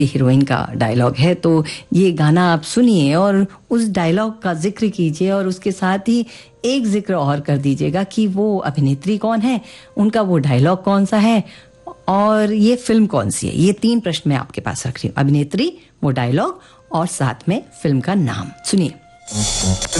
Heroine का dialogue है, तो ये गाना आप सुनिए और उस डायलॉग का जिक्र कीजिए और उसके साथ ही एक जिक्र और कर दीजिएगा कि वो अभिनेत्री कौन है, उनका वो डायलॉग कौन सा है और ये फिल्म कौन सी है। ये 3 प्रश्न मैं आपके पास रख रही हूँ, अभिनेत्री, वो डायलॉग और साथ में फिल्म का नाम। सुनिए।